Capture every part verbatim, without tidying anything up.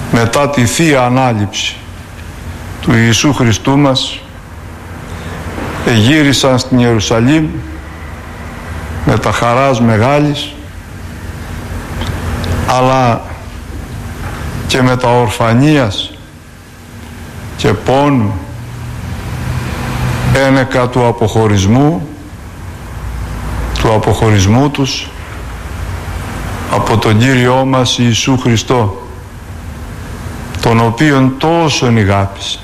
μετά τη Θεία Ανάληψη του Ιησού Χριστού μας εγύρισαν στην Ιερουσαλήμ με τα χαράς μεγάλης, αλλά και με τα ορφανίας και πόνου, ένεκα του αποχωρισμού του αποχωρισμού τους από τον Κύριό μας Ιησού Χριστό, τον οποίον τόσον ηγάπησε.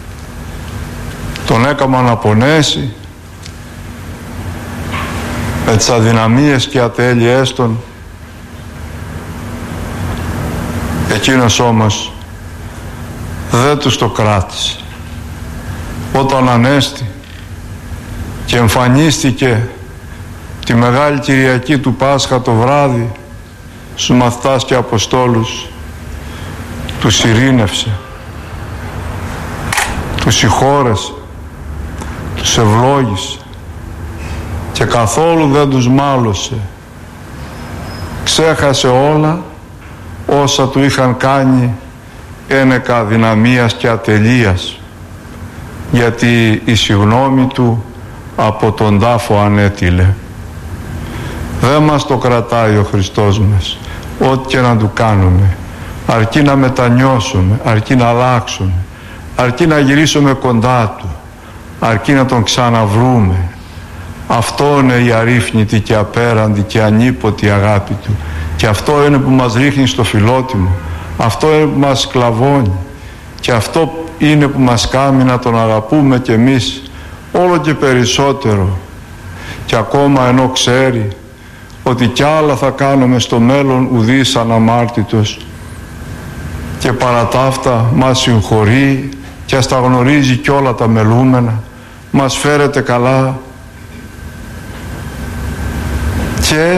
Τον έκαμα να πονέσει με τις αδυναμίες και ατέλειές των. Εκείνος όμως δεν τους το κράτησε. Όταν ανέστη και εμφανίστηκε τη Μεγάλη Κυριακή του Πάσχα το βράδυ στους μαθητάς και Αποστόλους, τους ειρήνευσε, τους συγχώρεσε, τους ευλόγησε και καθόλου δεν τους μάλωσε. Ξέχασε όλα όσα του είχαν κάνει ένεκα αδυναμίας και ατελείας, γιατί η συγνώμη του από τον τάφο ανέτειλε. Δεν μας το κρατάει ο Χριστός μας, ό,τι και να του κάνουμε, αρκεί να μετανιώσουμε, αρκεί να αλλάξουμε, αρκεί να γυρίσουμε κοντά του, αρκεί να τον ξαναβρούμε. Αυτό είναι η αρρύθμιτη και απέραντη και ανίποτη αγάπη του, και αυτό είναι που μας ρίχνει στο φιλότιμο, αυτό είναι που μας σκλαβώνει, και αυτό είναι που μας κάνει να τον αγαπούμε κι εμείς όλο και περισσότερο, και ακόμα ενώ ξέρει ότι κι άλλα θα κάνουμε στο μέλλον ουδής αναμάρτητος, και παρά τα αυτά μας συγχωρεί και ας τα γνωρίζει κι όλα τα μελούμενα, μας φέρεται καλά, και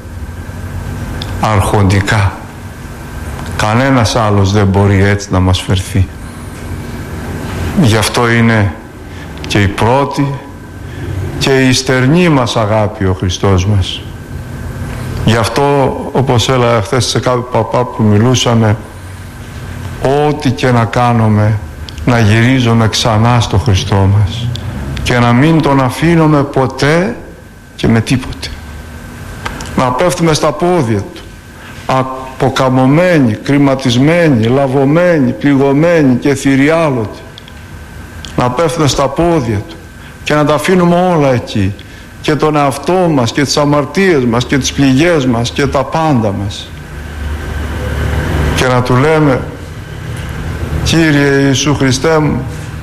αρχοντικά κανένας άλλος δεν μπορεί έτσι να μας φερθεί. Γι' αυτό είναι και η πρώτη και η στερνή μας αγάπη ο Χριστός μας. Γι' αυτό, όπως έλεγα χθες σε κάποιο παπά που μιλούσαμε, ό,τι και να κάνουμε να γυρίζουμε ξανά στο Χριστό μας και να μην τον αφήνουμε ποτέ και με τίποτε. Να πέφτουμε στα πόδια του, αποκαμωμένοι, κρηματισμένοι, λαβωμένοι, πληγωμένοι και θηριάλωτοι. Να πέφτουμε στα πόδια του και να τα αφήνουμε όλα εκεί, και τον εαυτό μας και τις αμαρτίες μας και τις πληγές μας και τα πάντα μας, και να του λέμε: Κύριε Ιησού Χριστέ μου,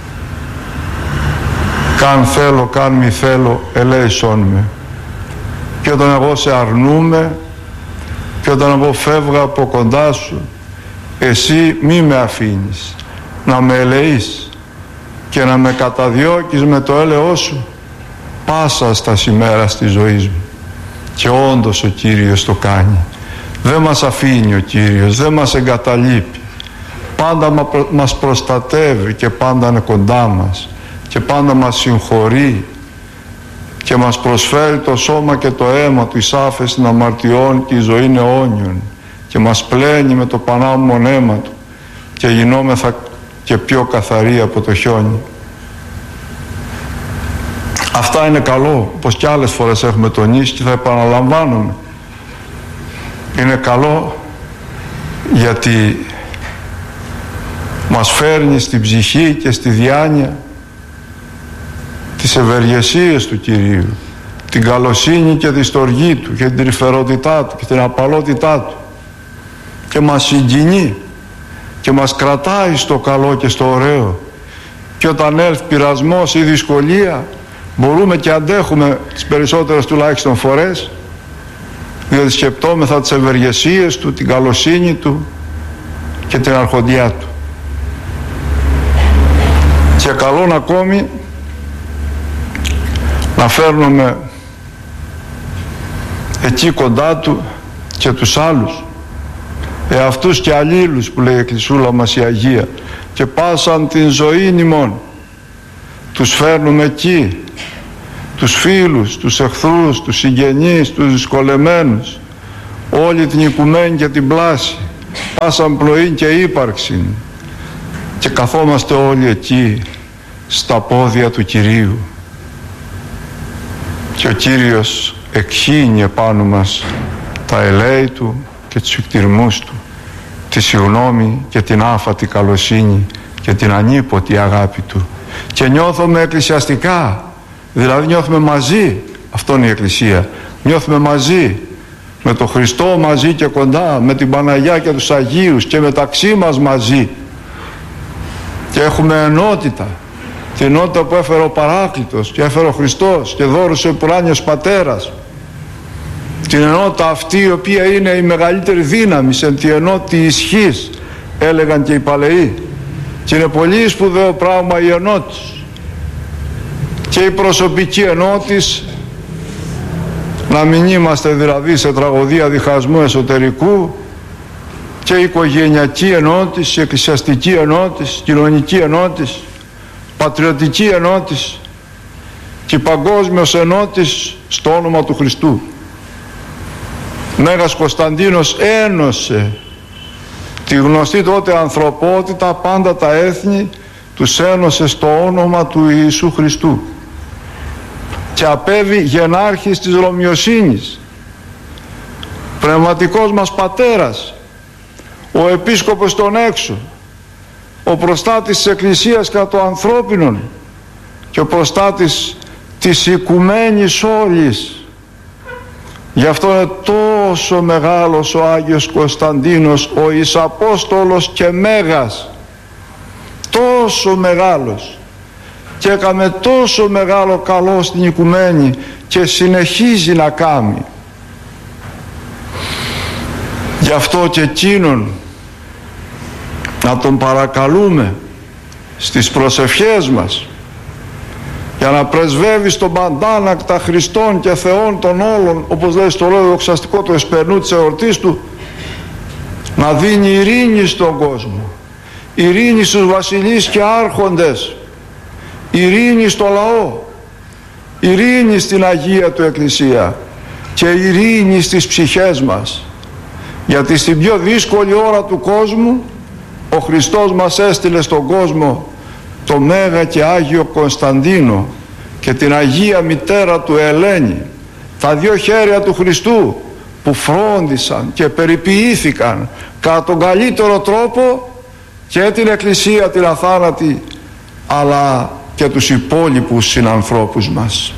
καν θέλω, καν μη θέλω, ελέησόν με. Και όταν εγώ σε αρνούμαι και όταν εγώ φεύγω από κοντά σου, εσύ μη με αφήνεις να με ελεείς και να με καταδιώκεις με το έλεος σου πάσα στα ημέρα της ζωής μου. Και όντως ο Κύριος το κάνει. Δεν μας αφήνει ο Κύριος, δεν μας εγκαταλείπει. Πάντα μας προστατεύει και πάντα είναι κοντά μας και πάντα μας συγχωρεί και μας προσφέρει το σώμα και το αίμα του εις άφεση των αμαρτιών και η ζωή είναι αιώνιον, και μας πλένει με το πανάμμον αίμα του και γινόμεθα και πιο καθαροί από το χιόνι. Αυτά είναι καλό, όπως και άλλες φορές έχουμε τονίσει και θα επαναλαμβάνουμε. Είναι καλό γιατί μας φέρνει στην ψυχή και στη διάνοια τις ευεργεσίες του Κυρίου, την καλοσύνη και τη στοργή του και την τρυφερότητά του και την απαλότητά του, και μας συγκινεί και μας κρατάει στο καλό και στο ωραίο, και όταν έρθει πειρασμός ή δυσκολία μπορούμε και αντέχουμε τις περισσότερες τουλάχιστον φορές, διότι σκεπτόμεθα τις ευεργεσίες του, την καλοσύνη του και την αρχοντιά του. Και καλόν ακόμη να φέρνουμε εκεί κοντά του και τους άλλους, εαυτούς και αλλήλους που λέει η Εκκλησούλα μας η Αγία, και πάσαν την ζωή ημών τους φέρνουμε εκεί, τους φίλους, τους εχθρούς, τους συγγενείς, τους δυσκολεμένους, όλη την οικουμένη και την πλάση, πάσαν πνοή και ύπαρξη, και καθόμαστε όλοι εκεί στα πόδια του Κυρίου, και ο Κύριος εκχύνει επάνω μας τα ελέη Του και τους εκτιρμούς Του, τη συγγνώμη και την άφατη καλοσύνη και την ανίποτη αγάπη Του, και νιώθουμε εκκλησιαστικά, δηλαδή νιώθουμε μαζί. Αυτό είναι η Εκκλησία. Νιώθουμε μαζί με τον Χριστό, μαζί και κοντά, με την Παναγιά και τους Αγίους, και μεταξύ μας μαζί, και έχουμε ενότητα, την ενότητα που έφερε ο Παράκλητος και έφερε ο Χριστός και δώρωσε ο Πουράνιος Πατέρας, την ενότητα αυτή η οποία είναι η μεγαλύτερη δύναμη, εν τη ενώτη ισχύς, έλεγαν και οι παλαιοί, και είναι πολύ σπουδαίο πράγμα η ενότης, και η προσωπική ενότης, να μην είμαστε δηλαδή σε τραγωδία διχασμού εσωτερικού, και η οικογενειακή ενότηση, η εκκλησιαστική ενότηση, η κοινωνική ενότηση, πατριωτική ενότηση και η παγκόσμιος ενότηση στο όνομα του Χριστού. Μέγας Κωνσταντίνος ένωσε τη γνωστή τότε ανθρωπότητα, πάντα τα έθνη, τους ένωσε στο όνομα του Ιησού Χριστού, και απέβη γενάρχης της Ρωμιοσύνης, πνευματικός μας πατέρας, ο επίσκοπος των έξω, ο προστάτης της Εκκλησίας κατά το ανθρώπινον και ο προστάτης της οικουμένης όλης. Γι' αυτό είναι τόσο μεγάλος ο Άγιος Κωνσταντίνος, ο Εισαπόστολος και Μέγας, τόσο μεγάλος, και έκαμε τόσο μεγάλο καλό στην οικουμένη και συνεχίζει να κάνει. Γι' αυτό και εκείνον να τον παρακαλούμε στις προσευχές μας, για να πρεσβεύει στον παντάνακτα Χριστών και Θεών των όλων, όπως λέει στο λόγο δοξαστικό του εσπερνού της εορτής του, να δίνει ειρήνη στον κόσμο, ειρήνη στους βασιλείς και άρχοντες, ειρήνη στο λαό, ειρήνη στην Αγία του Εκκλησία και ειρήνη στις ψυχές μας, γιατί στην πιο δύσκολη ώρα του κόσμου ο Χριστός μας έστειλε στον κόσμο το Μέγα και Άγιο Κωνσταντίνο και την Αγία Μητέρα του Ελένη, τα δύο χέρια του Χριστού που φρόντισαν και περιποιήθηκαν κατά τον καλύτερο τρόπο και την Εκκλησία την αθάνατη, αλλά και τους υπόλοιπους συνανθρώπους μας.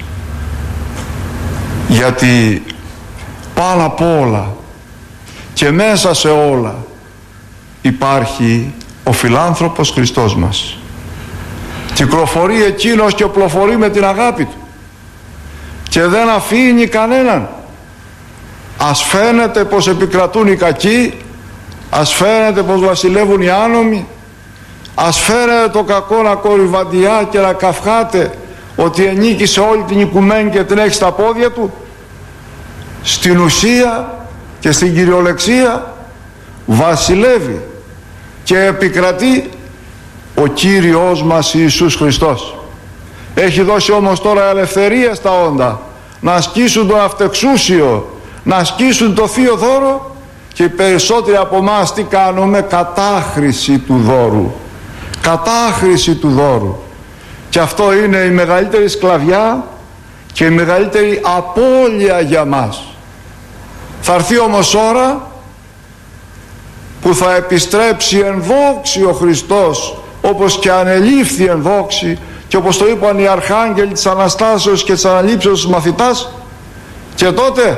Γιατί πάνω απ' όλα και μέσα σε όλα υπάρχει ο φιλάνθρωπος Χριστός μας. Κυκλοφορεί εκείνος και οπλοφορεί με την αγάπη του και δεν αφήνει κανέναν. Ας φαίνεται πως επικρατούν οι κακοί, ας φαίνεται πως βασιλεύουν οι άνομοι, ας φαίνεται το κακό να κορυβαντιά και να καυχάται ότι ενίκησε όλη την οικουμένη και την έχει στα πόδια του. Στην ουσία και στην κυριολεξία βασιλεύει και επικρατεί ο Κύριος μας Ιησούς Χριστός. Έχει δώσει όμως τώρα ελευθερία στα όντα να ασκήσουν το αυτεξούσιο, να ασκήσουν το θείο δώρο, και οι περισσότεροι από εμάς τι κάνουμε? Κατάχρηση του δώρου, κατάχρηση του δώρου, και αυτό είναι η μεγαλύτερη σκλαβιά και η μεγαλύτερη απώλεια για μας. Θα έρθει όμως ώρα που θα επιστρέψει εν δόξη ο Χριστός, όπως και ανελήφθη εν δόξη, και όπως το είπαν οι αρχάγγελοι της Αναστάσεως και της Αναλήψεως της μαθητάς, και τότε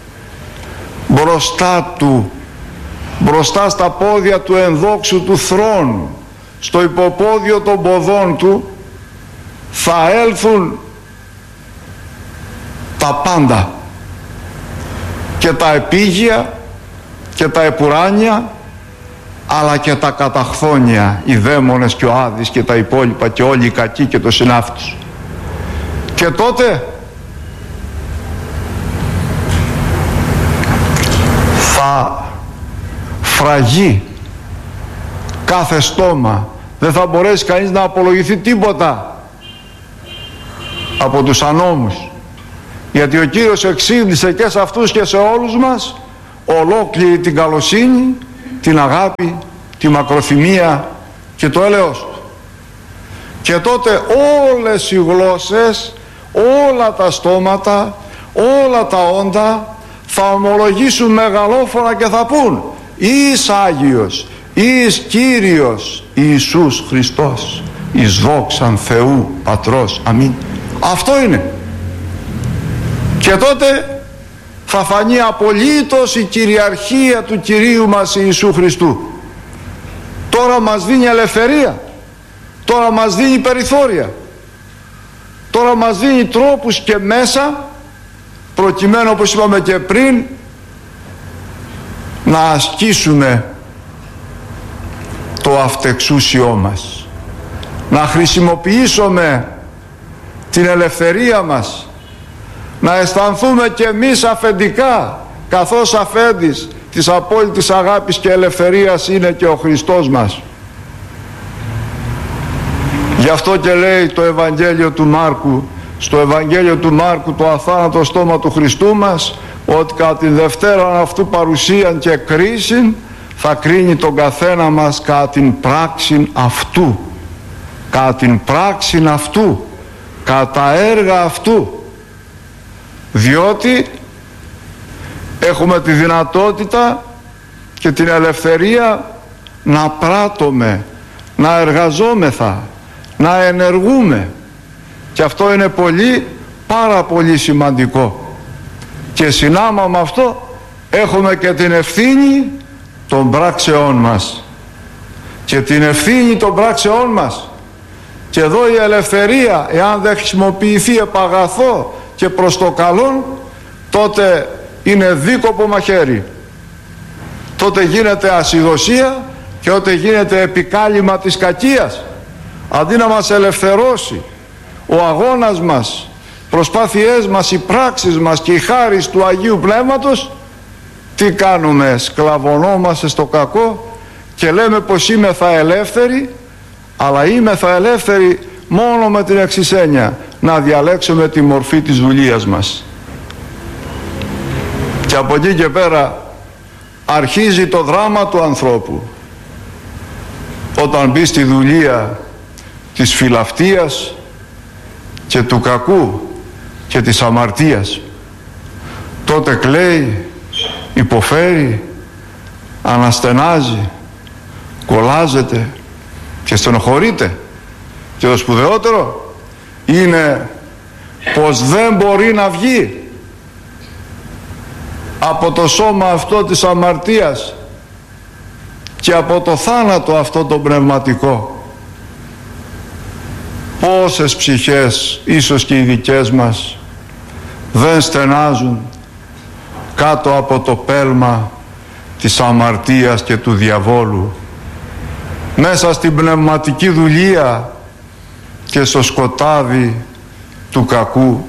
μπροστά του, μπροστά στα πόδια του ενδόξου του θρόνου, στο υποπόδιο των ποδών του, θα έλθουν τα πάντα, και τα επίγεια και τα επουράνια, αλλά και τα καταχθόνια, οι δαίμονες και ο Άδης και τα υπόλοιπα και όλοι οι κακοί και το συνάφτους. Και τότε θα φραγεί κάθε στόμα, δεν θα μπορέσει κανείς να απολογηθεί τίποτα από τους ανώμους, γιατί ο Κύριος εξήγησε και σε αυτούς και σε όλους μας ολόκληρη την καλοσύνη την αγάπη, τη μακροθυμία και το έλεος του. Και τότε όλες οι γλώσσες, όλα τα στόματα, όλα τα όντα θα ομολογήσουν μεγαλόφωνα και θα πούν «Εις Άγιος, εις Κύριος Ιησούς Χριστός, εις δόξαν Θεού Πατρός, αμήν». Αυτό είναι. Και τότε θα φανεί απολύτως η κυριαρχία του Κυρίου μας Ιησού Χριστού. Τώρα μας δίνει ελευθερία, τώρα μας δίνει περιθώρια, τώρα μας δίνει τρόπους και μέσα προκειμένου, όπως είπαμε και πριν, να ασκήσουμε το αυτεξούσιό μας, να χρησιμοποιήσουμε την ελευθερία μας, να αισθανθούμε και εμείς αφεντικά, καθώς αφέντης της απόλυτης αγάπης και ελευθερίας είναι και ο Χριστός μας. Γι' αυτό και λέει το Ευαγγέλιο του Μάρκου, στο Ευαγγέλιο του Μάρκου, το αθάνατο στόμα του Χριστού μας, ότι κατά τη Δευτέρα αυτού παρουσίαν και κρίσιν θα κρίνει τον καθένα μας κατά την πράξην αυτού, κατά την πράξην αυτού, κατά τα έργα αυτού, διότι έχουμε τη δυνατότητα και την ελευθερία να πράττουμε, να εργαζόμεθα, να ενεργούμε, και αυτό είναι πολύ, πάρα πολύ σημαντικό. Και συνάμα με αυτό έχουμε και την ευθύνη των πράξεών μας και την ευθύνη των πράξεών μας. Και εδώ η ελευθερία, εάν δεν χρησιμοποιηθεί επαγαθό και προς το καλόν, τότε είναι δίκοπο μαχαίρι, τότε γίνεται ασυδοσία και τότε γίνεται επικάλυμα της κακίας. Αντί να μας ελευθερώσει ο αγώνας μας, προσπάθειές μας, οι πράξεις μας και η χάρις του Αγίου Πνεύματος, τι κάνουμε? Σκλαβωνόμαστε στο κακό και λέμε πως είμαι θα ελεύθεροι, αλλά είμαι θα ελεύθεροι μόνο με την εξής έννοια: να διαλέξουμε τη μορφή της δουλείας μας. Και από εκεί και πέρα αρχίζει το δράμα του ανθρώπου, όταν μπει στη δουλεία της φιλαυτίας και του κακού και της αμαρτίας. Τότε κλαίει, υποφέρει, αναστενάζει, κολλάζεται και στενοχωρείται. Και το σπουδαιότερο είναι πως δεν μπορεί να βγει από το σώμα αυτό της αμαρτίας και από το θάνατο αυτό το πνευματικό. Πόσες ψυχές, ίσως και οι δικές μας, δεν στενάζουν κάτω από το πέλμα της αμαρτίας και του διαβόλου, μέσα στην πνευματική δουλεία και στο σκοτάδι του κακού.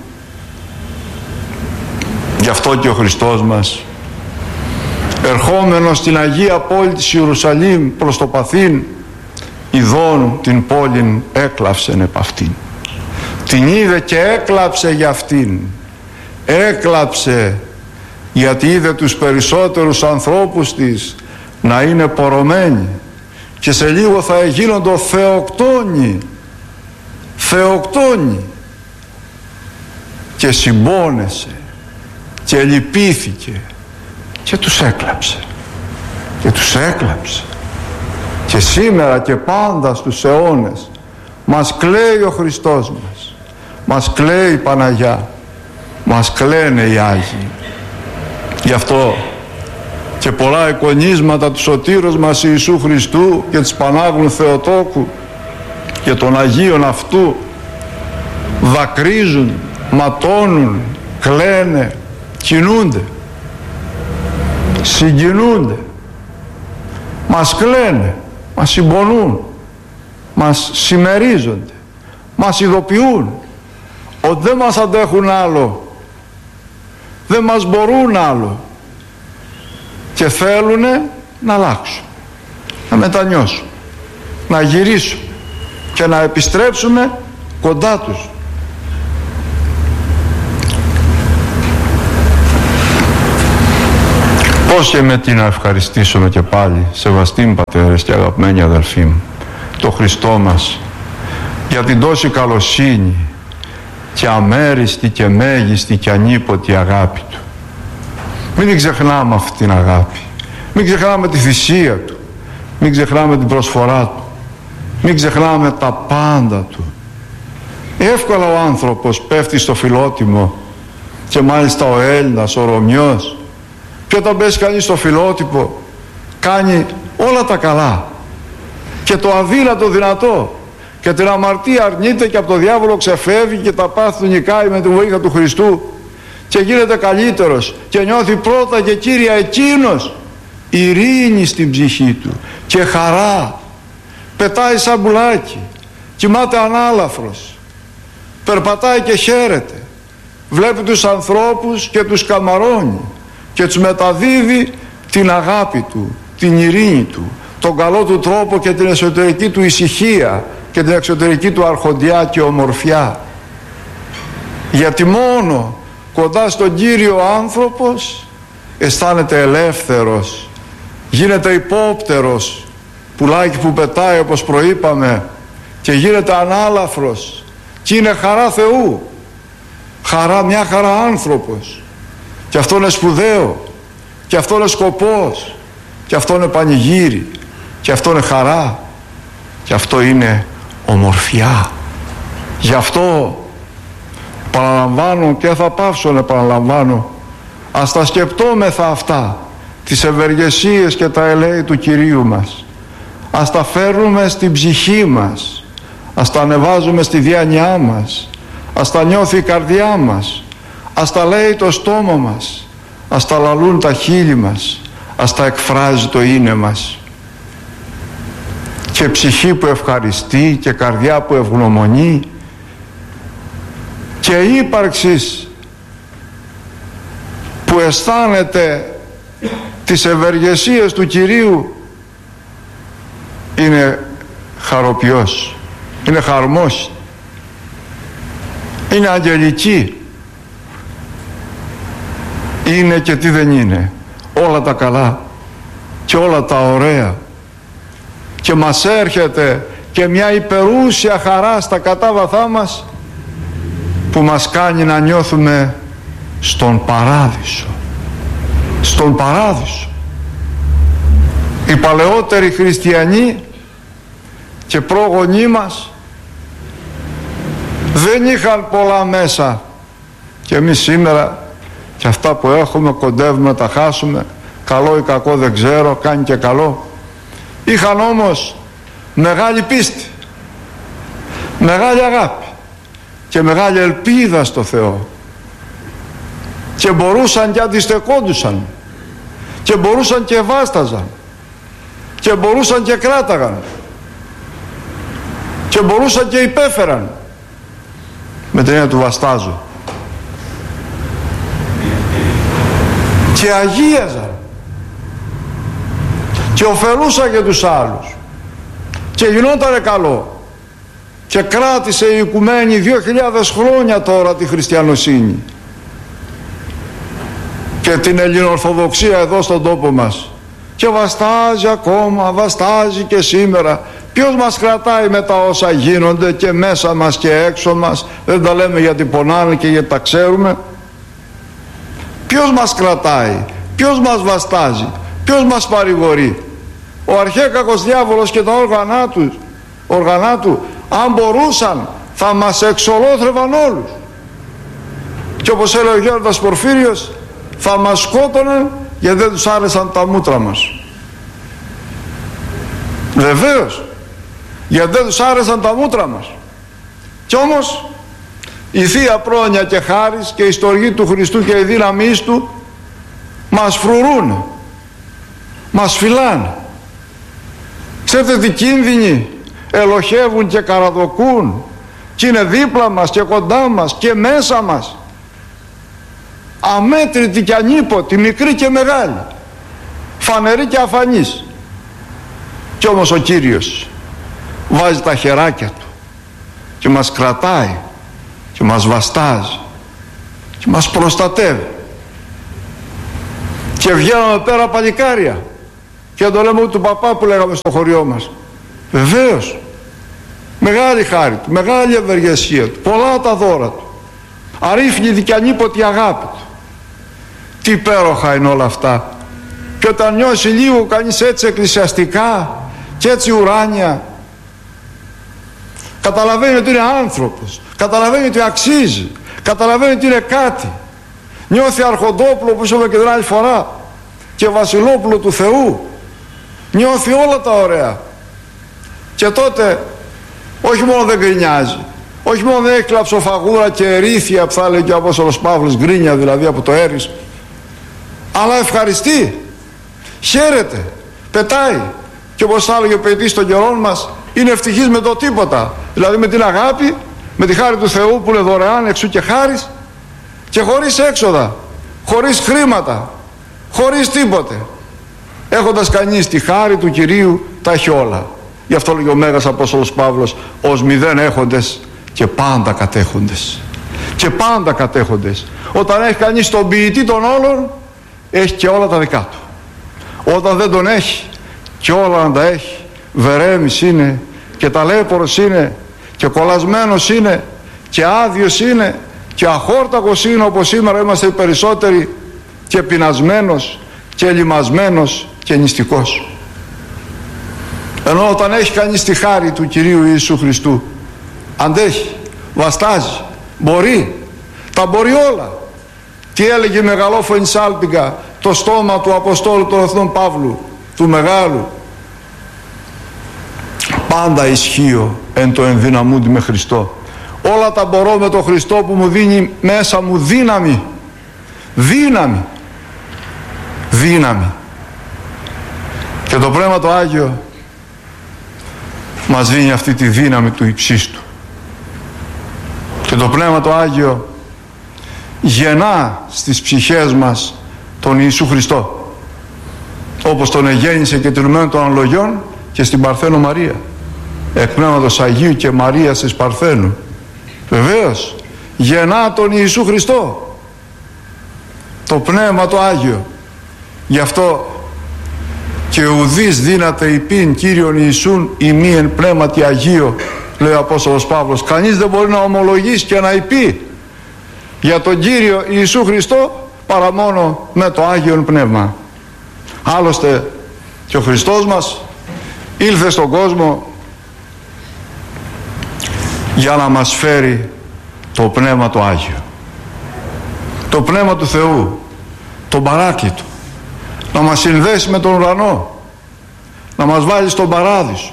Γι' αυτό και ο Χριστός μας, ερχόμενος στην Αγία Πόλη της Ιερουσαλήμ προς το παθήν, ειδών την πόλην έκλαψεν επ' αυτήν. Την είδε και έκλαψε για αυτήν. Έκλαψε γιατί είδε τους περισσότερους ανθρώπους της να είναι πορωμένοι και σε λίγο θα γίνοντο θεοκτόνοι, θεοκτόνοι, και συμπόνεσε και λυπήθηκε και τους έκλαψε και τους έκλαψε. Και σήμερα και πάντα στους αιώνες μας κλαίει ο Χριστός μας, μας κλαίει η Παναγιά, μας κλαίνε οι Άγιοι. Γι' αυτό και πολλά εικονίσματα του Σωτήρος μας Ιησού Χριστού και της Πανάγνου Θεοτόκου και των Αγίων αυτού δακρύζουν, ματώνουν, κλαίνε, κινούνται, συγκινούνται, μας κλαίνε, μας συμπονούν, μας συμμερίζονται, μας ειδοποιούν ότι δεν μας αντέχουν άλλο, δεν μας μπορούν άλλο και θέλουν να αλλάξουν, να μετανιώσουν, να γυρίσουν και να επιστρέψουμε κοντά τους. Πώς και με τι να ευχαριστήσουμε και πάλι, σεβαστοί μου πατέρες και αγαπημένοι αδελφοί μου, το Χριστό μας για την τόση καλοσύνη και αμέριστη και μέγιστη και ανίποτη αγάπη Του. Μην την ξεχνάμε αυτή την αγάπη, μην ξεχνάμε τη θυσία Του, μην ξεχνάμε την προσφορά Του, μην ξεχνάμε τα πάντα Του. Εύκολα ο άνθρωπος πέφτει στο φιλότιμο, και μάλιστα ο Έλληνας, ο Ρωμιός, και όταν πέσει κανείς στο φιλότιμο κάνει όλα τα καλά και το αδύνατο δυνατό, και την αμαρτία αρνείται και από το διάβολο ξεφεύγει και τα πάθη του νικάει με τη βοήθεια του Χριστού και γίνεται καλύτερος και νιώθει πρώτα και κύρια εκείνος ειρήνη στην ψυχή του και χαρά. Πετάει σαν πουλάκι, κοιμάται ανάλαφρος, περπατάει και χαίρεται, βλέπει τους ανθρώπους και τους καμαρώνει και τους μεταδίδει την αγάπη Του, την ειρήνη Του, τον καλό Του τρόπο και την εσωτερική Του ησυχία και την εξωτερική Του αρχοντιά και ομορφιά. Γιατί μόνο κοντά στον Κύριο ο άνθρωπος αισθάνεται ελεύθερος, γίνεται υπόπτερος, πουλάκι που πετάει όπως προείπαμε, και γίνεται ανάλαφρος και είναι χαρά Θεού, χαρά, μια χαρά άνθρωπος, και αυτό είναι σπουδαίο, και αυτό είναι σκοπός, και αυτό είναι πανηγύρι, και αυτό είναι χαρά, και αυτό είναι ομορφιά. Γι' αυτό παραλαμβάνω και θα πάψω να επαναλαμβάνω, ας τα σκεπτόμεθα αυτά, τις ευεργεσίες και τα ελέη του Κυρίου μας, ας τα φέρνουμε στην ψυχή μας, ας τα ανεβάζουμε στη διάνοιά μας, ας τα νιώθει η καρδιά μας, ας τα λέει το στόμα μας, ας τα λαλούν τα χείλη μας, ας τα εκφράζει το είναι μας. Και ψυχή που ευχαριστεί και καρδιά που ευγνωμονεί και ύπαρξης που αισθάνεται τις ευεργεσίες του Κυρίου είναι χαροποιός, είναι χαρμός, είναι αγγελική, είναι και τι δεν είναι, όλα τα καλά και όλα τα ωραία, και μας έρχεται και μια υπερούσια χαρά στα κατάβαθά μας που μας κάνει να νιώθουμε στον παράδεισο, στον παράδεισο. Οι παλαιότεροι χριστιανοί και πρόγονοί μας δεν είχαν πολλά μέσα, και εμείς σήμερα και αυτά που έχουμε κοντεύουμε να τα χάσουμε, καλό ή κακό δεν ξέρω, κάνει και καλό. Είχαν όμως μεγάλη πίστη, μεγάλη αγάπη και μεγάλη ελπίδα στο Θεό, και μπορούσαν και αντιστεκόντουσαν και μπορούσαν και βάσταζαν και μπορούσαν και κράταγαν και μπορούσαν και υπέφεραν, με την έννοια του βαστάζω, και αγίαζαν και ωφελούσαν και τους άλλους και γινότανε καλό, και κράτησε η οικουμένη δύο χιλιάδες χρόνια τώρα τη χριστιανοσύνη και την ελληνοορθοδοξία εδώ στον τόπο μας, και βαστάζει ακόμα, βαστάζει και σήμερα. Ποιος μας κρατάει με τα όσα γίνονται και μέσα μας και έξω μας? Δεν τα λέμε γιατί πονάνε και γιατί τα ξέρουμε. Ποιος μας κρατάει, ποιος μας βαστάζει, ποιος μας παρηγορεί? Ο αρχαίκακος διάβολος και τα όργανά του, όργανά του, αν μπορούσαν θα μας εξολόθρευαν όλους, και όπως έλεγε ο Γέροντας Πορφύριος, θα μας σκότωναν γιατί δεν τους άρεσαν τα μούτρα μας. Βεβαίως, γιατί δεν τους άρεσαν τα μούτρα μας. Κι όμως η Θεία Πρόνοια και χάρις και η στοργή του Χριστού και η δύναμή Του μας φρουρούν, μας φυλάνε. Ξέρετε τι κίνδυνοι ελοχεύουν και καραδοκούν, και είναι δίπλα μας και κοντά μας και μέσα μας, αμέτρητοι και ανίποτοι, μικροί και μεγάλοι, φανεροί και αφανείς. Κι όμως ο Κύριος βάζει τα χεράκια Του και μας κρατάει και μας βαστάζει και μας προστατεύει, και και βγαίναμε πέρα παλικάρια και δεν το λέμε ούτε του παπά που λέγαμε στο χωριό μας. Βεβαίως, μεγάλη χάρη του, μεγάλη ευεργεσία του, πολλά τα δώρα του, αρρύθμιτη και ανίποτη αγάπη του. Τι υπέροχα είναι όλα αυτά. Και όταν νιώσει λίγο κανείς έτσι εκκλησιαστικά και έτσι ουράνια, καταλαβαίνει ότι είναι άνθρωπος, καταλαβαίνει ότι αξίζει, καταλαβαίνει ότι είναι κάτι. Νιώθει αρχοντόπουλο, όπως είπαμε και την άλλη φορά, και βασιλόπουλο του Θεού. Νιώθει όλα τα ωραία. Και τότε όχι μόνο δεν γκρινιάζει, όχι μόνο δεν έχει κλαψοφαγούρα και ερήθια που θα έλεγε και ο Απόστολος Παύλος, γκρίνια δηλαδή από το έρης, αλλά ευχαριστεί, χαίρεται, πετάει. Και όπως θα έλεγε ο ποιητής των καιρών μας, είναι ευτυχής με το τίποτα. Δηλαδή με την αγάπη, με τη χάρη του Θεού που είναι δωρεάν εξού και χάρις, και χωρίς έξοδα, χωρίς χρήματα, χωρίς τίποτε. Έχοντας κανείς τη χάρη του Κυρίου, τα έχει όλα. Γι' αυτό λέγει ο Μέγας Απόστολος Παύλος, ως μηδέν έχοντες και πάντα κατέχοντες. Και πάντα κατέχοντες. Όταν έχει κανείς τον ποιητή των όλων, έχει και όλα τα δικά του. Όταν δεν τον έχει, και όλα να τα έχει, βερέμις είναι και ταλέπορος είναι και κολλασμένος είναι και άδειος είναι και αχόρτακος είναι, όπως σήμερα είμαστε οι περισσότεροι, και πεινασμένος και λιμασμένος και νηστικός. Ενώ όταν έχει κανείς τη χάρη του Κυρίου Ιησού Χριστού, αντέχει, βαστάζει, μπορεί, τα μπορεί όλα. Τι έλεγε η μεγαλόφωνη σάλπιγγα, το στόμα του Αποστόλου των Εθνών Παύλου, του Μεγάλου? Πάντα ισχύω εν το ενδυναμούντι με Χριστό. Όλα τα μπορώ με τον Χριστό που μου δίνει μέσα μου δύναμη. Δύναμη. Δύναμη. Και το Πνεύμα το Άγιο μας δίνει αυτή τη δύναμη του υψίστου. Και το Πνεύμα το Άγιο γεννά στις ψυχές μας τον Ιησού Χριστό, όπως τον εγέννησε και τηρουμένο των αναλογιών και στην Παρθένο Μαρία, εκ Πνεύματος Αγίου και Μαρίας της Παρθένου. Βεβαίως γεννά τον Ιησού Χριστό το Πνεύμα το Άγιο. Γι' αυτό και ουδείς δύναται υπήν Κύριον Ιησούν ημί εν Πνεύματι Αγίο, λέει ο Απόστολος Παύλος. Κανείς δεν μπορεί να ομολογήσει και να υπεί για τον Κύριο Ιησού Χριστό παρά μόνο με το Άγιον Πνεύμα. Άλλωστε και ο Χριστός μας ήλθε στον κόσμο για να μας φέρει το Πνεύμα το Άγιο, το Πνεύμα του Θεού, τον Παράκλητο, να μας συνδέσει με τον ουρανό, να μας βάλει στον Παράδεισο.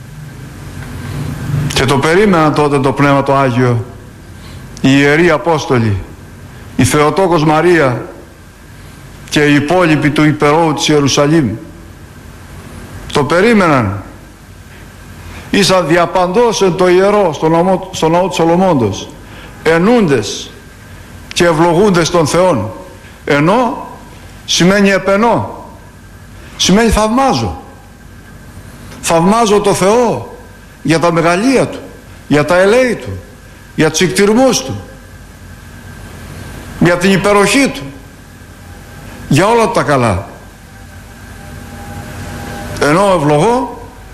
Και το περίμεναν τότε το Πνεύμα το Άγιο οι Ιεροί Απόστολοι, η Θεοτόκος Μαρία και οι υπόλοιποι του υπερόου της Ιερουσαλήμ. Το περίμεναν. Ήσαν διαπαντός εν το ιερό στο ναό, στο ναό του Σολομώντος, ενούντες και ευλογούντες των Θεών. Ενώ σημαίνει επενώ, σημαίνει θαυμάζω. Θαυμάζω το Θεό για τα μεγαλεία Του, για τα ελέη Του, για τους εκτιρμούς Του, για την υπεροχή Του, για όλα τα καλά. Ενώ ευλογώ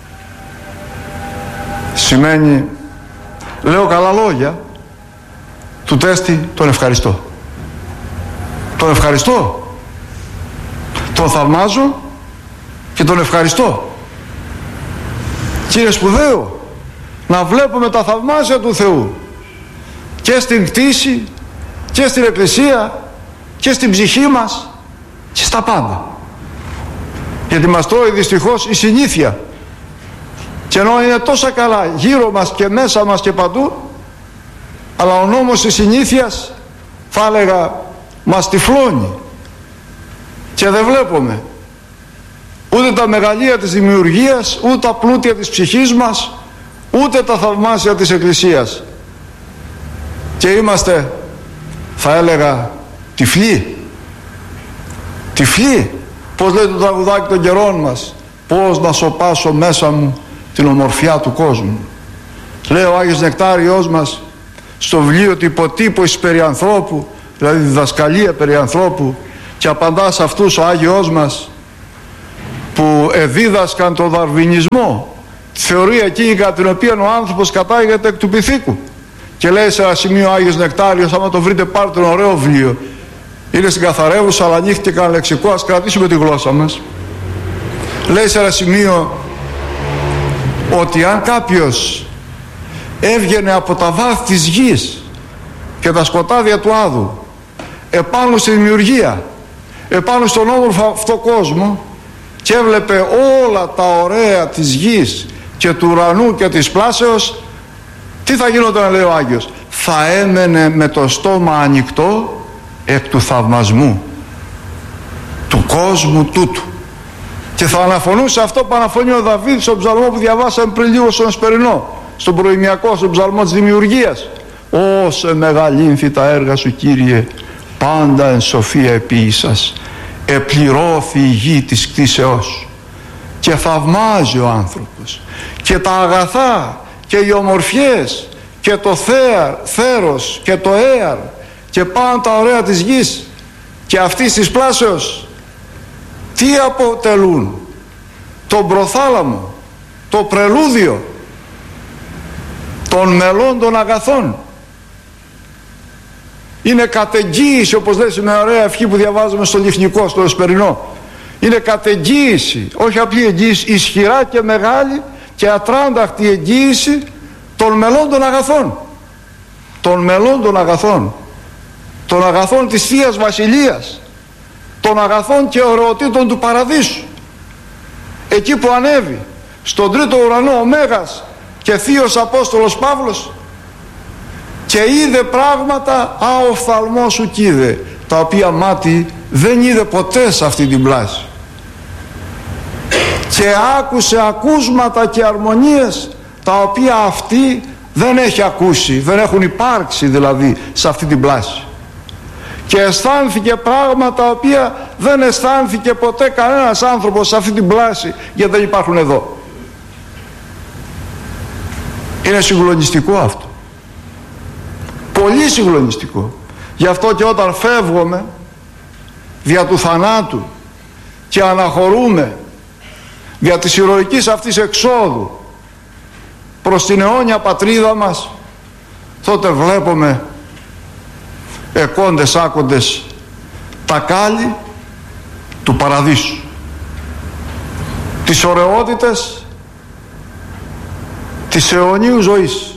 σημαίνει λέω καλά λόγια, του τέστη τον ευχαριστώ. Τον ευχαριστώ, τον θαυμάζω και τον ευχαριστώ. Και είναι σπουδαίο να βλέπουμε τα θαυμάσια του Θεού και στην κτήση και στην εκκλησία και στην ψυχή μας και στα πάντα. Γιατί μας τρώει δυστυχώς η συνήθεια. Και ενώ είναι τόσα καλά γύρω μας και μέσα μας και παντού, αλλά ο νόμος της συνήθειας, θα έλεγα, μας τυφλώνει και δεν βλέπουμε ούτε τα μεγαλεία της δημιουργίας, ούτε τα πλούτια της ψυχής μας, ούτε τα θαυμάσια της Εκκλησίας. Και είμαστε, θα έλεγα, τυφλοί. Τυφλοί. Πώς λέει το τραγουδάκι των καιρών μας, πώς να σωπάσω μέσα μου την ομορφιά του κόσμου. Λέει ο Άγιος Νεκτάριος μας στο βιβλίο του υποτύπωσης περί ανθρώπου, δηλαδή διδασκαλία περί ανθρώπου, Και απαντά σε αυτούς ο Άγιος μας που εδίδασκαν τον δαρβινισμό, τη θεωρία εκείνη κατά την οποία ο άνθρωπος κατάγεται εκ του πυθίκου. Και λέει σε ένα σημείο ο Άγιος Νεκτάριος, άμα το βρείτε πάρτε ένα ωραίο βιβλίο, είναι στην Καθαρεύουσα αλλά ανοίχτηκε κανένα λεξικό, ας κρατήσουμε τη γλώσσα μας. Λέει σε ένα σημείο ότι αν κάποιος έβγαινε από τα βάθη της γης και τα σκοτάδια του άδου επάνω στη δημιουργία, επάνω στον όμορφο αυτό κόσμο και έβλεπε όλα τα ωραία της γης και του ουρανού και της πλάσεως, τι θα γινόταν, λέει ο Άγιος? Θα έμενε με το στόμα ανοιχτό εκ του θαυμασμού του κόσμου τούτου. Και θα αναφωνούσε αυτό που αναφωνεί ο Δαβίδ στον ψαλμό που διαβάσαμε πριν λίγο στον Εσπερινό, στον προημιακό, στον ψαλμό της δημιουργίας. Όσε μεγαλύνθη τα έργα σου, Κύριε, πάντα εν σοφία επίησας, επληρώθη η γη της κτήσεώς. Και θαυμάζει ο άνθρωπος και τα αγαθά και οι ομορφιές και το θέαρ, θέρος και το έαρ και πάνω τα ωραία της γης και αυτής της πλάσεως. Τι αποτελούν? Τον προθάλαμο, το πρελούδιο των μελών των αγαθών. Είναι κατεγγίηση, όπως λέει σε μια ωραία ευχή που διαβάζουμε στο Λιχνικό, στο Εσπερινό. Είναι κατεγγίηση, όχι απλή εγγύηση, ισχυρά και μεγάλη και ατράνταχτη εγγύηση των μελών των αγαθών. Των μελών των αγαθών. Των αγαθών της Θείας Βασιλείας. Των αγαθών και ωραιοτήτων του παραδείσου. Εκεί που ανέβη στον τρίτο ουρανό ο Μέγας και θείος Απόστολος Παύλος και είδε πράγματα α οφθαλμός σου κι είδε, τα οποία μάτι δεν είδε ποτέ σε αυτή την πλάση, και άκουσε ακούσματα και αρμονίες τα οποία αυτή δεν έχει ακούσει, δεν έχουν υπάρξει δηλαδή σε αυτή την πλάση, και αισθάνθηκε πράγματα τα οποία δεν αισθάνθηκε ποτέ κανένας άνθρωπος σε αυτή την πλάση, γιατί δεν υπάρχουν εδώ. Είναι συγκλονιστικό αυτό, πολύ συγκλονιστικό. Γι' αυτό και όταν φεύγουμε δια του θανάτου και αναχωρούμε δια της ηρωικής αυτής εξόδου προς την αιώνια πατρίδα μας, τότε βλέπουμε εκόντες άκοντες τα κάλλη του παραδείσου, τις ωραιότητες της αιωνίου ζωής.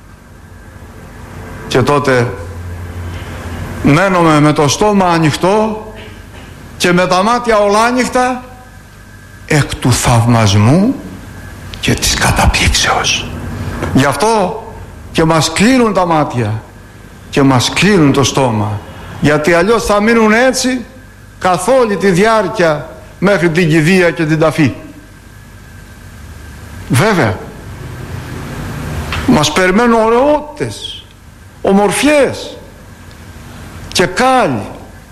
Και τότε μένουμε με το στόμα ανοιχτό και με τα μάτια ολάνυχτα εκ του θαυμασμού και της καταπλήξεως. Γι' αυτό και μας κλείνουν τα μάτια και μας κλείνουν το στόμα, γιατί αλλιώς θα μείνουν έτσι καθ' όλη τη διάρκεια μέχρι την κηδεία και την ταφή. Βέβαια μας περιμένουν ωραιότητες, ομορφιές και κάλλη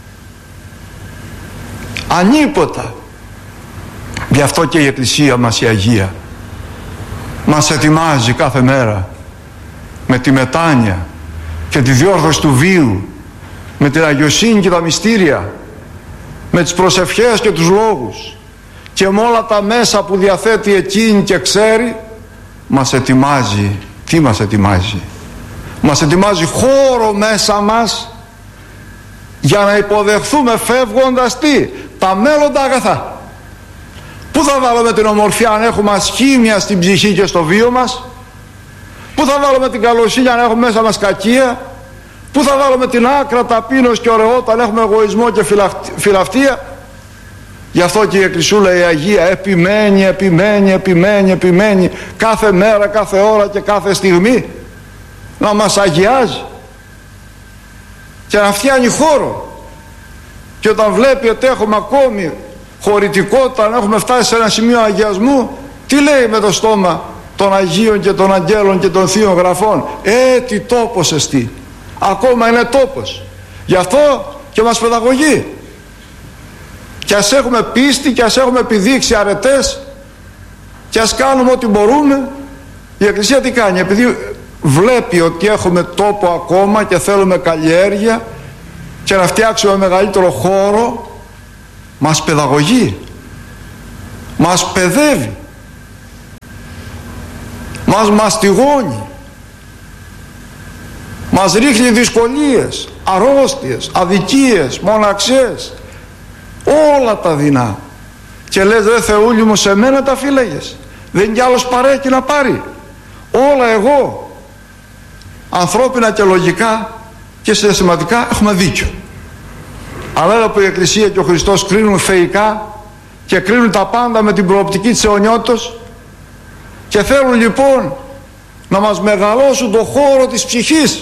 ανίποτα. Γι' αυτό και η Εκκλησία μας, η Αγία, μας ετοιμάζει κάθε μέρα με τη μετάνοια και τη διόρθωση του βίου, με την αγιοσύνη και τα μυστήρια, με τις προσευχές και τους λόγους και με όλα τα μέσα που διαθέτει εκείνη και ξέρει, μας ετοιμάζει. Τι μας ετοιμάζει? Μας ετοιμάζει χώρο μέσα μας για να υποδεχθούμε φεύγοντας τι? Τα μέλλοντα αγαθά. Πού θα βάλουμε την ομορφιά αν έχουμε ασχήμια στην ψυχή και στο βίο μας? Πού θα βάλουμε την καλοσύνη αν έχουμε μέσα μας κακία? Πού θα βάλουμε την άκρα ταπείνωση και ωραιότητα αν έχουμε εγωισμό και φιλαυτία? Γι' αυτό και η Εκκλησούλα η Αγία επιμένει, επιμένει, επιμένει, επιμένει κάθε μέρα, κάθε ώρα και κάθε στιγμή να μας αγιάζει και να φτιάνει χώρο. Και όταν βλέπει ότι έχουμε ακόμη χωρητικότητα, να έχουμε φτάσει σε ένα σημείο αγιασμού, τι λέει με το στόμα των Αγίων και των Αγγέλων και των Θείων Γραφών? Ε, τι τόπος εστί, ακόμα είναι τόπος. Γι' αυτό και μας παιδαγωγεί. Και ας έχουμε πίστη και ας έχουμε επιδείξει αρετές και ας κάνουμε ό,τι μπορούμε, η Εκκλησία τι κάνει? Επειδή βλέπει ότι έχουμε τόπο ακόμα και θέλουμε καλλιέργεια και να φτιάξουμε μεγαλύτερο χώρο μας παιδαγωγεί, μας παιδεύει, μας μαστιγώνει, μας ρίχνει δυσκολίες, αρρώστιες, αδικίες, μοναξίες, όλα τα δεινά. Και λες, ρε Θεούλη μου, σε μένα τα φύλαγες, δεν κι άλλος παρέχει να πάρει, όλα εγώ. Ανθρώπινα και λογικά και συναισθηματικά έχουμε δίκιο. Αλλά εδώ που η Εκκλησία και ο Χριστός κρίνουν θεϊκά και κρίνουν τα πάντα με την προοπτική της αιωνιότητας και θέλουν λοιπόν να μας μεγαλώσουν το χώρο της ψυχής,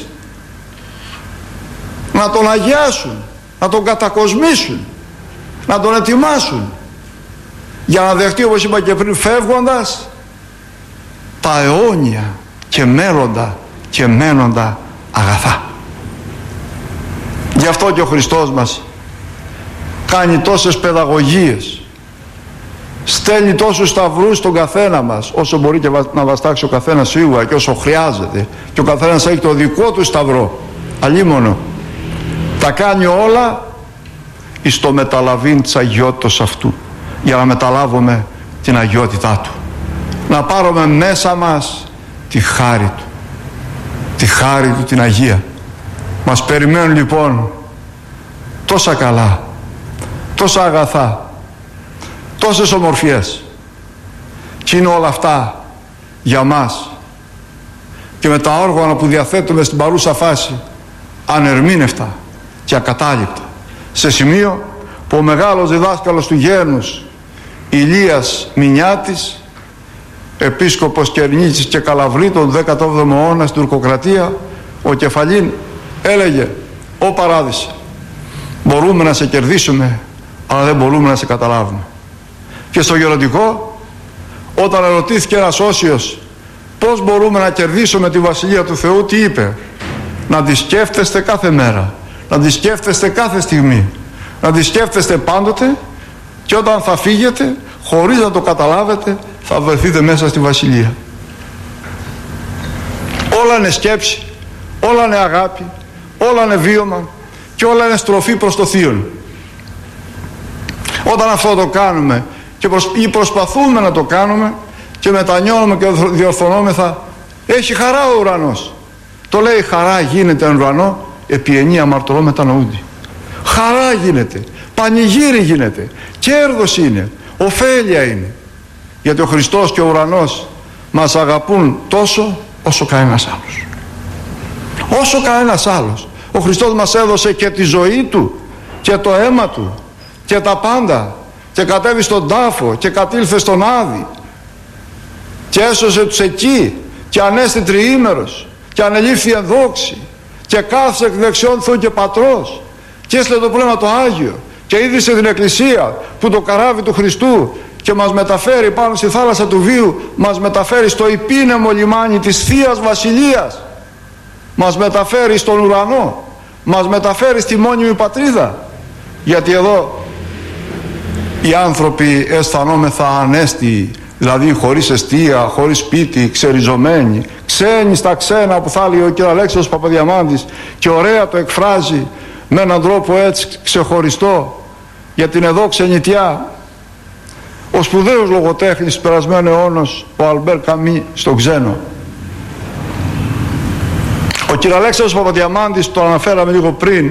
να τον αγιάσουν, να τον κατακοσμήσουν, να τον ετοιμάσουν για να δεχτεί, όπως είπα και πριν, φεύγοντας τα αιώνια και μέλλοντα και μένοντα αγαθά. Γι' αυτό και ο Χριστός μας κάνει τόσες παιδαγωγίες, στέλνει τόσους σταυρούς στον καθένα μας, όσο μπορεί και να βαστάξει ο καθένας σίγουρα και όσο χρειάζεται, και ο καθένας έχει το δικό του σταυρό, αλίμονο. Τα κάνει όλα εις το μεταλαβήν της αγιότητας αυτού, για να μεταλάβουμε την αγιότητά του, να πάρουμε μέσα μας τη χάρη του, τη χάρη του την Αγία. Μας περιμένουν λοιπόν τόσα καλά, τόσα αγαθά, τόσες ομορφιές, και είναι όλα αυτά για μας και με τα όργανα που διαθέτουμε στην παρούσα φάση ανερμήνευτα και ακατάληπτα, σε σημείο που ο μεγάλος διδάσκαλος του γένους Ηλίας Μινιάτης, επίσκοπος Κερνίτσης και Καλαβρή τον δέκατο έβδομο αιώνα στην Τουρκοκρατία, ο Κεφαλήν έλεγε: «Ω Παράδεισε, μπορούμε να σε κερδίσουμε, αλλά δεν μπορούμε να σε καταλάβουμε». Και στο γεροντικό, όταν ερωτήθηκε ένας όσιος πώς μπορούμε να κερδίσουμε τη Βασιλεία του Θεού, τι είπε? Να τη σκέφτεστε κάθε μέρα, να τη σκέφτεστε κάθε στιγμή, να τη σκέφτεστε πάντοτε, και όταν θα φύγετε, χωρίς να το καταλάβετε, θα βρεθείτε μέσα στη Βασιλεία. Όλα είναι σκέψη, όλα είναι αγάπη, όλα είναι βίωμα και όλα είναι στροφή προς το Θείον. Όταν αυτό το κάνουμε και προσ... ή προσπαθούμε να το κάνουμε και μετανιώνουμε και διορθωνόμεθα, έχει χαρά ο ουρανός. Το λέει: χαρά γίνεται εν ουρανό, επί ενή αμαρτωλό μετανοούντι. Χαρά γίνεται, πανηγύρι γίνεται, κέρδος είναι, ωφέλεια είναι. Γιατί ο Χριστός και ο ουρανός μας αγαπούν τόσο όσο κανένας άλλος. Όσο κανένας άλλος. Ο Χριστός μας έδωσε και τη ζωή Του και το αίμα Του και τα πάντα, και κατέβη στον τάφο και κατήλθε στον Άδη και έσωσε τους εκεί και ανέστη τριήμερος και ανελήφθη εν δόξη και κάθισε εκ δεξιών Θεού και Πατρός και έστειλε το Πνεύμα το Άγιο και ίδρυσε την Εκκλησία, που το καράβι του Χριστού, και μας μεταφέρει πάνω στη θάλασσα του βίου, μας μεταφέρει στο υπήνεμο λιμάνι της Θείας Βασιλείας, μας μεταφέρει στον ουρανό, μας μεταφέρει στη μόνιμη πατρίδα. Γιατί εδώ οι άνθρωποι αισθανόμεθα ανέστιοι, δηλαδή χωρίς εστία, χωρίς σπίτι, ξεριζωμένοι, ξένοι στα ξένα, που θα λέει ο κ. Αλέξανδρος Παπαδιαμάντης, και ωραία το εκφράζει με έναν τρόπο έτσι ξεχωριστό για την εδώ ξενιτιά. Ο σπουδαίος λογοτέχνης του περασμένου αιώνος, ο Αλμπέρ Καμί, στο Ξένο. Ο κ. Αλέξανδρος Παπαδιαμάντης, το αναφέραμε λίγο πριν,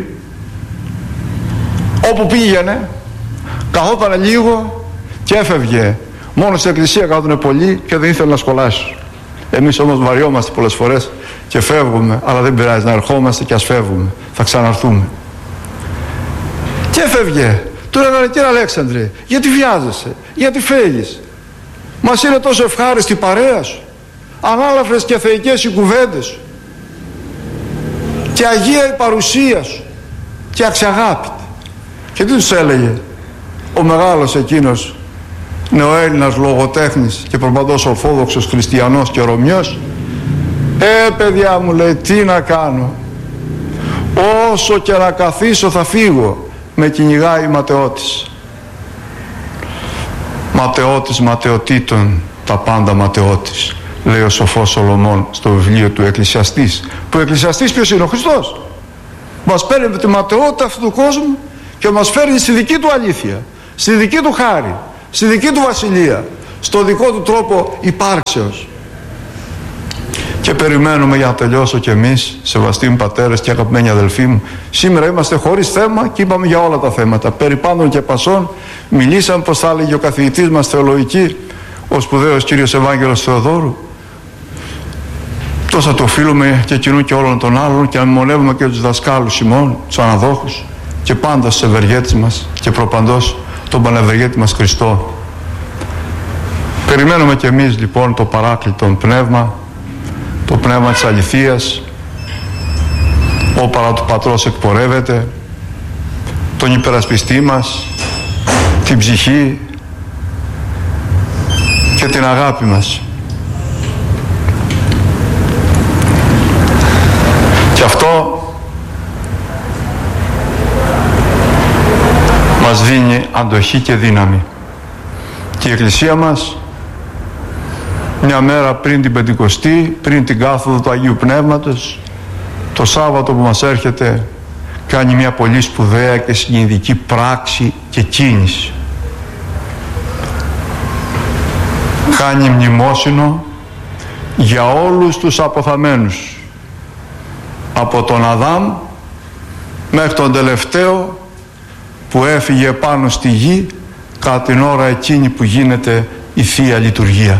όπου πήγαινε καθόταν λίγο και έφευγε. Μόνο στην εκκλησία καθόταν πολύ και δεν ήθελε να σχολάσει. Εμείς όμως βαριόμαστε πολλές φορές και φεύγουμε, αλλά δεν πειράζει, να ερχόμαστε και ας φεύγουμε, θα ξαναρθούμε. Και έφευγε. Του έλεγαν: κύριε Αλέξανδρε, γιατί βιάζεσαι, γιατί φεύγεις? Μας είναι τόσο ευχάριστη η παρέα σου, ανάλαφρες και θεϊκές οι κουβέντες σου, και αγία η παρουσία σου, και αξιαγάπητη. Και τι τους έλεγε ο μεγάλος εκείνος νεοέλληνας λογοτέχνης και προπαντός ορθόδοξος χριστιανός και Ρωμιός? Ε παιδιά μου, λέει, τι να κάνω, όσο και να καθίσω θα φύγω, με κυνηγάει η ματαιότης. Ματαιότης ματαιοτήτων, τα πάντα ματαιότης, λέει ο σοφός Σολομών στο βιβλίο του Εκκλησιαστής. Που ο Εκκλησιαστής ποιος είναι? Ο Χριστός. Μας παίρνει με τη ματαιότητα αυτού του κόσμου και μας φέρνει στη δική του αλήθεια. στη δική του χάρη, στη δική του βασιλεία, στο δικό του τρόπο υπάρξεως. Και περιμένουμε, για να τελειώσω κι εμείς, σεβαστοί μου πατέρες και αγαπημένοι αδελφοί μου, σήμερα είμαστε χωρίς θέμα και είπαμε για όλα τα θέματα. Περί πάντων και πασών μιλήσαμε, πως θα έλεγε ο καθηγητής μας θεολογική, ο σπουδαίος κύριος Ευάγγελος Θεοδόρου. Τόσα το οφείλουμε και κοινού και όλων των άλλων, και να μνημονεύουμε και τους δασκάλους ημών, τους αναδόχους, και πάντα στους ευεργέτες μας και προπαντός τον Πανευεργέτη μας Χριστό. Περιμένουμε κι εμείς λοιπόν το παράκλητον πνεύμα, το πνεύμα της αληθείας, ο παρά του Πατρός εκπορεύεται, τον υπερασπιστή μας, την ψυχή και την αγάπη μας. Και αυτό μας δίνει αντοχή και δύναμη. Και η Εκκλησία μας, μια μέρα πριν την Πεντηκοστή, πριν την κάθοδο του Αγίου Πνεύματος, το Σάββατο που μας έρχεται, κάνει μια πολύ σπουδαία και συνειδητική πράξη και κίνηση. Κάνει μνημόσυνο για όλους τους αποθαμένους, από τον Αδάμ μέχρι τον τελευταίο που έφυγε πάνω στη γη κατά την ώρα εκείνη που γίνεται η Θεία Λειτουργία.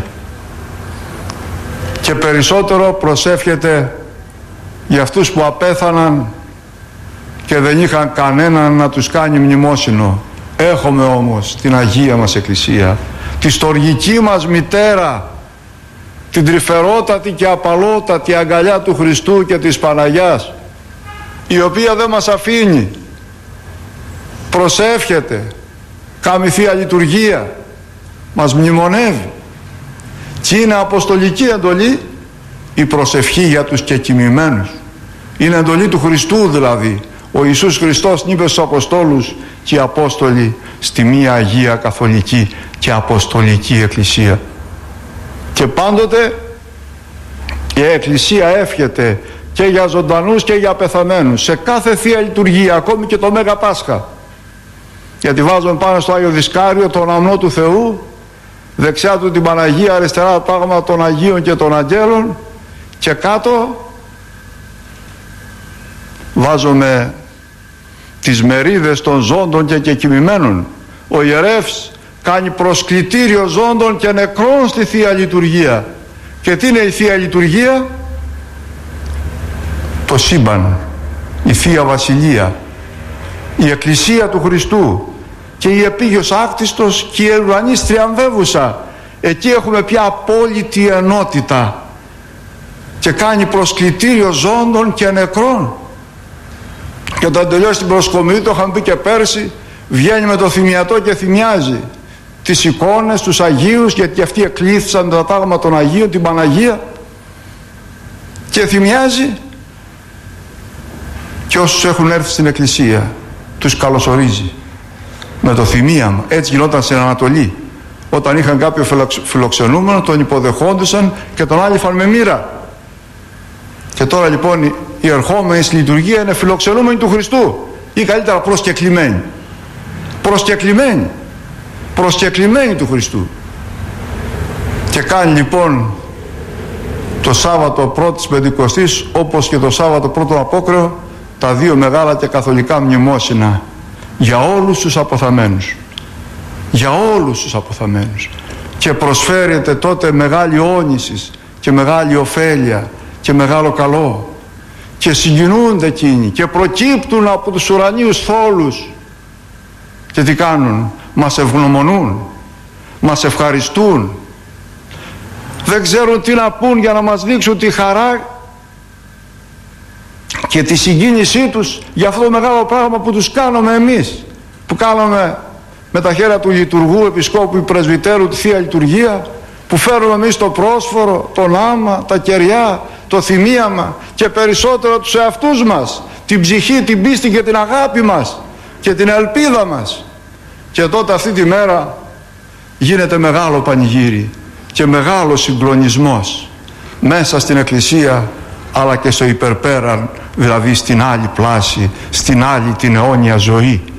Και περισσότερο προσεύχεται για αυτούς που απέθαναν και δεν είχαν κανέναν να τους κάνει μνημόσυνο. Έχουμε όμως την Αγία μας Εκκλησία, τη στοργική μας μητέρα, την τρυφερότατη και απαλότατη αγκαλιά του Χριστού και της Παναγιάς, η οποία δεν μας αφήνει, προσεύχεται, κάνει Θεία Λειτουργία, μας μνημονεύει. Και είναι αποστολική εντολή η προσευχή για τους κεκοιμημένους. Είναι εντολή του Χριστού δηλαδή. Ο Ιησούς Χριστός είπε στους Αποστόλους και οι Απόστολοι στη μία Αγία Καθολική και Αποστολική Εκκλησία. Και πάντοτε η Εκκλησία εύχεται και για ζωντανούς και για πεθαμένους σε κάθε Θεία Λειτουργία, ακόμη και το Μέγα Πάσχα. Γιατί βάζουμε πάνω στο Άγιο Δισκάριο τον αμνό του Θεού, δεξιά του την Παναγία, αριστερά τα πράγματα των Αγίων και των Αγγέλων, και κάτω βάζουμε τις μερίδες των ζώντων και κεκοιμημένων. Ο ιερεύς κάνει προσκλητήριο ζώντων και νεκρών στη Θεία Λειτουργία. Και τι είναι η Θεία Λειτουργία? Το σύμπαν, η Θεία Βασιλεία, η Εκκλησία του Χριστού και η επίγειος άκτιστος και η ουρανής τριαμβεύουσα. Εκεί έχουμε πια απόλυτη ενότητα και κάνει προσκλητήριο ζώντων και νεκρών. Και όταν τελειώσει την προσκομιδή, το είχαμε πει και πέρσι, βγαίνει με το θυμιατό και θυμιάζει τις εικόνες, τους Αγίους, γιατί αυτοί εκλήθησαν τα τάγμα των Αγίων, την Παναγία, και θυμιάζει και όσους έχουν έρθει στην Εκκλησία τους καλωσορίζει με το θυμίαμα. Έτσι γινόταν στην Ανατολή. Όταν είχαν κάποιο φιλοξενούμενο, τον υποδεχόντουσαν και τον άλυφαν με μοίρα. Και τώρα λοιπόν οι ερχόμενοι στη λειτουργία είναι φιλοξενούμενοι του Χριστού, ή καλύτερα προσκεκλημένοι. Προσκεκλημένοι. Προσκεκλημένοι του Χριστού. Και κάνει λοιπόν το Σάββατο πρώτης Πεντηκοστής, όπως και το Σάββατο πρώτο Απόκρεο, τα δύο μεγάλα και καθολικά μνημόσυνα για όλους τους αποθαμένους. Για όλους τους αποθαμένους. Και προσφέρεται τότε μεγάλη όνηση και μεγάλη ωφέλεια και μεγάλο καλό. Και συγκινούνται εκείνοι και προκύπτουν από τους ουρανίους θόλους. Και τι κάνουν? Μας ευγνωμονούν, μας ευχαριστούν. Δεν ξέρουν τι να πούν για να μας δείξουν τη χαρά και τη συγκίνησή τους για αυτό το μεγάλο πράγμα που τους κάνουμε εμείς, που κάνουμε με τα χέρια του λειτουργού, επισκόπου, πρεσβυτέρου, τη Θεία Λειτουργία, που φέρουμε εμείς το πρόσφορο, τον άμα, τα κεριά, το θυμίαμα, και περισσότερο τους εαυτούς μας, την ψυχή, την πίστη και την αγάπη μας και την ελπίδα μας. Και τότε αυτή τη μέρα γίνεται μεγάλο πανηγύρι και μεγάλο συγκλονισμός μέσα στην Εκκλησία, αλλά και στο υπερπέραν, δηλαδή στην άλλη πλάση, στην άλλη την αιώνια ζωή.